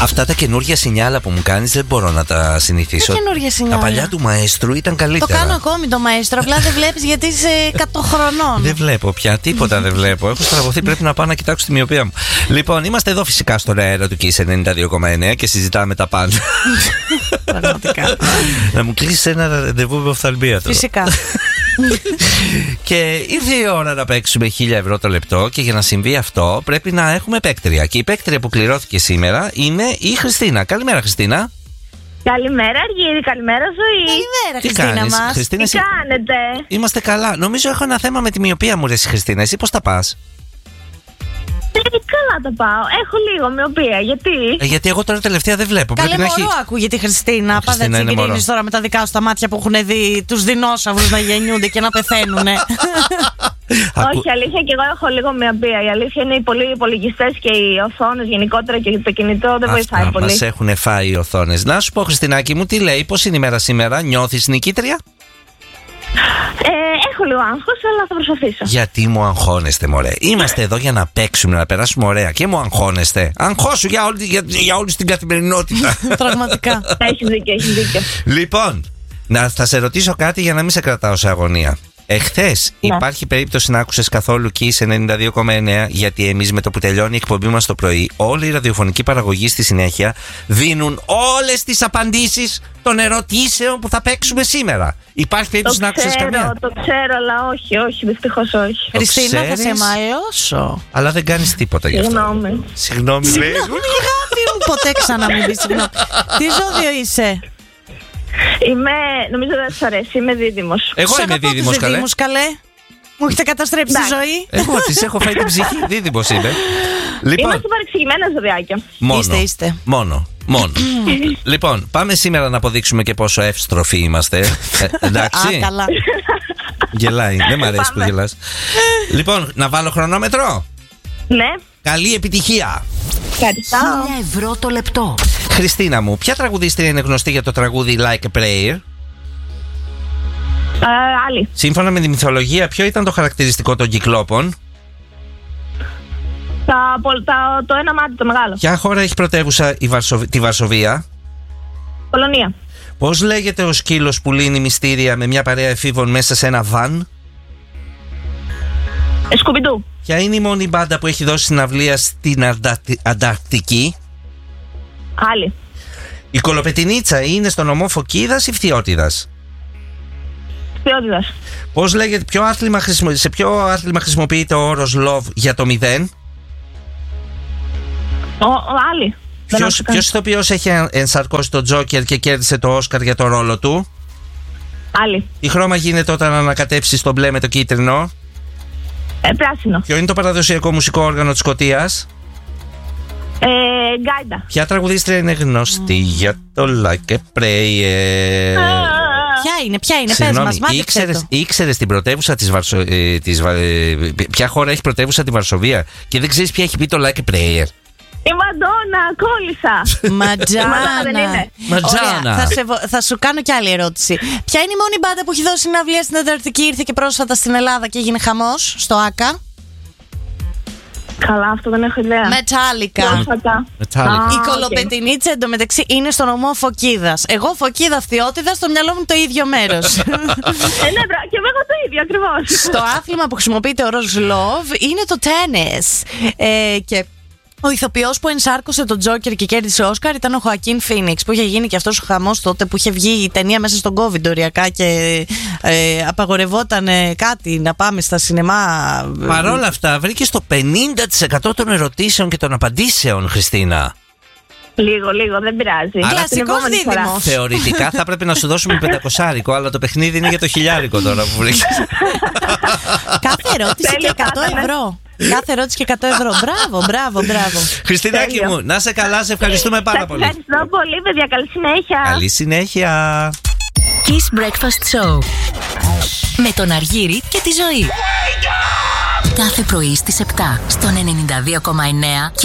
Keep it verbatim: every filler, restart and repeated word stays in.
Αυτά τα καινούργια σινιάλα που μου κάνεις δεν μπορώ να τα συνηθίσω. Τι καινούργια σινιάλα? Τα παλιά του Μαέστρου ήταν καλύτερα. Το κάνω ακόμη το Μαέστρο, απλά δεν βλέπεις γιατί είσαι εκατό χρονών. Δεν βλέπω πια, τίποτα δεν βλέπω. Έχω στραβωθεί, πρέπει να πάω να κοιτάξω τη μοιοπία μου. Λοιπόν, είμαστε εδώ φυσικά στον αέρα του Kiss ενενήντα δύο κόμμα εννέα και συζητάμε τα πάντα. Πραγματικά. Να μου κλείσεις ένα ραντεβού με οφθαλμίατρο. Φυσικά. Και ήρθε η ώρα να παίξουμε χίλια ευρώ το λεπτό και για να συμβεί αυτό πρέπει να έχουμε παίκτρια. Και η παίκτρια που κληρώθηκε σήμερα είναι η Χριστίνα. Καλημέρα, Χριστίνα. Καλημέρα, Αργύρη. Καλημέρα, Ζωή. Καλημέρα, Τι Χριστίνα κάνεις, μας. Χριστίνα, Τι εσύ... κάνετε? Είμαστε καλά. Νομίζω έχω ένα θέμα με τη μοιοπία μου, ρε Χριστίνα. Εσύ πώς τα πας? Ε, καλά τα πάω. Έχω λίγο μοιοπία. Γιατί? Ε, γιατί εγώ τώρα τελευταία δεν βλέπω. Καλέ Πρέπει να μωρό έχει... ακούγεται η Χριστίνα. Πάντα Χριστίνα έτσι είναι μωρό. συγκρίνεις τώρα με τα δικά σου τα μάτια που έχουν δει τους δεινόσαυρους να γεννιούνται και να πεθαίνουνε. Ακού- Όχι, αλήθεια, και εγώ έχω λίγο μοιοπία. Η αλήθεια είναι οι πολλοί υπολογιστές και οι οθόνες γενικότερα και το κινητό δεν βοηθάει Αυτά πολύ. μας έχουν φάει οι οθόνες. Να σου πω, Χριστινάκη μου, τι λέει, πώς είναι η μέρα σήμερα, νιώθεις νικήτρια? Ε, έχω λίγο άγχος, αλλά θα προσπαθήσω. Γιατί μου αγχώνεστε, μωρέ? Είμαστε εδώ για να παίξουμε, να περάσουμε ωραία και μου αγχώνεστε. Αγχώσου για όλη, για, για όλη την καθημερινότητα. Πραγματικά. Έχεις δίκιο, έχεις δίκιο. Λοιπόν, να, θα σε ρωτήσω κάτι για να μην σε κρατάω σε αγωνία. Εχθές Ναι. υπάρχει περίπτωση να άκουσες καθόλου Kiss ενενήντα δύο κόμμα εννέα? Γιατί εμείς με το που τελειώνει η εκπομπή μας το πρωί, όλη η ραδιοφωνική παραγωγή στη συνέχεια δίνουν όλες τις απαντήσεις των ερωτήσεων που θα παίξουμε σήμερα. Υπάρχει περίπτωση να Το άκουσες ξέρω, καμία? το ξέρω, αλλά όχι, όχι, δυστυχώς όχι. Χριστίνα, θα σε ξέρεις? μαλώσω. Αλλά δεν κάνεις τίποτα γι' αυτό. Συγγνώμη. Συγγνώμη, λέει. Συγγνώμη, αγάπη μου, ποτέ ξανά μην πεις συγγνώμη. Τι ζώδιο είσαι? Είμαι, νομίζω δεν σας αρέσει, είμαι δίδυμος. Εγώ Τους είμαι αγαπώ τους δίδυμος, καλέ. διδύμους, καλέ. Μου έχετε καταστρέψει τη Εντάξει. ζωή. Εγώ της έχω φάει την ψυχή. Δίδυμος είμαι. Λοιπόν, Είμαστε παρεξηγημένα ζωδιάκια. μόνο. Είστε, είστε. Μόνο. Μόνο. Λοιπόν, πάμε σήμερα να αποδείξουμε και πόσο εύστροφοι είμαστε. Ε, εντάξει. Α, καλά. Γελάει. Δεν μ' αρέσει που Πάμε. γελάς. Λοιπόν, να βάλω χρονόμετρο. Ναι, Καλή επιτυχία. ευχαριστώ. χίλια ευρώ το λεπτό. Χριστίνα μου, ποια τραγουδίστρια είναι γνωστή για το τραγούδι Like a Prayer? Ε, άλλη. Σύμφωνα με τη μυθολογία, ποιο ήταν το χαρακτηριστικό των Κυκλόπων? Τα, πολ- τα, το ένα μάτι, το μεγάλο. Ποια χώρα έχει πρωτεύουσα η Βαρσοβ- τη Βαρσοβία? Πολωνία. Πώς λέγεται ο σκύλος που λύνει μυστήρια με μια παρέα εφήβων μέσα σε ένα βαν? Ε, Σκουμπιντού. Ποια είναι η μόνη μπάντα που έχει δώσει συναυλία στην Ανταρκτι- Ανταρκτική? Άλλη. Η Κολοπετινίτσα είναι στο νομό Φωκίδας ή Φθιώτιδας? Ποιότητας. Πώς λέγεται, ποιο άθλημα, χρησιμο- σε ποιο άθλημα χρησιμοποιείται ο όρος love για το μηδέν? Ο, ο, άλλη. Δεν Ποιος, άκουσα. ποιος ηθοποιός έχει ενσαρκώσει τον Τζόκερ και κέρδισε το Όσκαρ για το ρόλο του? Άλλη. Τι χρώμα γίνεται όταν ανακατέψεις το μπλε με το κίτρινο? Ε, πράσινο. Ποιο είναι το παραδοσιακό μουσικό όργανο της Σκωτίας? Ε, γκάιντα. Ποια τραγουδίστρια είναι γνωστή για το Like a Prayer? Ποια είναι, ποια είναι, πες Συγγνώμη, μας, μάθεξε ήξερες, το. ήξερες την πρωτεύουσα της, Βαρσο, ε, της Βα- ε, ποια χώρα έχει πρωτεύουσα τη Βαρσοβία και δεν ξέρεις ποια έχει πει το Like a Prayer? Η Μαντόνα, κόλλησα. Ματζάνα. δεν είναι. Ματζάνα. Ωραία, θα, σε, βο- θα σου κάνω κι άλλη ερώτηση. Ποια είναι η μόνη μπάντα που έχει δώσει συναυλία στην Ανταρκτική, ήρθε και πρόσφατα στην Ελλάδα και έγινε χαμός στο ΆΚΑ? Καλά, αυτό δεν έχω ιδέα. Μετάλλικα. Πρόσφατα. Metallica. Η Α, Κολοπετινίτσα εντωμεταξύ είναι στο νομό Φωκίδας. Εγώ Φωκίδα Φθιώτιδα, στο μυαλό μου το ίδιο μέρος. Ε, ναι, μπρα- και εγώ το ίδιο ακριβώς. Στο άθλημα που χρησιμοποιείται ο όρος love είναι το τένις. Ε, και ο ηθοποιός που ενσάρκωσε τον Τζόκερ και κέρδισε Όσκαρ ήταν ο Χοακίν Φίνιξ, που είχε γίνει και αυτός ο χαμός τότε που είχε βγει η ταινία μέσα στον COVID οριακά και ε, απαγορευόταν ε, κάτι να πάμε στα σινεμά. Παρ' όλα αυτά βρήκες το πενήντα τοις εκατό των ερωτήσεων και των απαντήσεων, Χριστίνα. Λίγο, λίγο, δεν πειράζει. Άρα Την κλασικός επόμενη φορά. δίδυμος. Θεωρητικά θα πρέπει να σου δώσουμε πεντακοσάρικο, αλλά το παιχνίδι είναι για το χιλιάρικο τώρα που βρήκες. Κάθε ερώτηση και Τέλεια, εκατό πάταμε. ευρώ. Κάθε ερώτηση και εκατό ευρώ. Μπράβο, μπράβο, μπράβο. Χριστινάκη Τέλειο. μου, να σε καλά, σε ευχαριστούμε πάρα Σας πολύ. ευχαριστώ πολύ, παιδιά. Καλή συνέχεια. Καλή συνέχεια. Kiss Breakfast Show. Με τον Αργύρη και τη Ζωή. Κάθε πρωί στις επτά στον ενενήντα δύο κόμμα εννέα.